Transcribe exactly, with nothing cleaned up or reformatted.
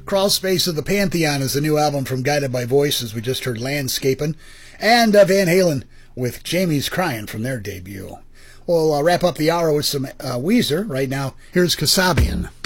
Crawl Space of the Pantheon is the new album from Guided by Voices. We just heard Landscapin'. And uh, Van Halen with Jamie's Crying from their debut. We'll uh, wrap up the hour with some uh, Weezer. Right now, here's Kasabian.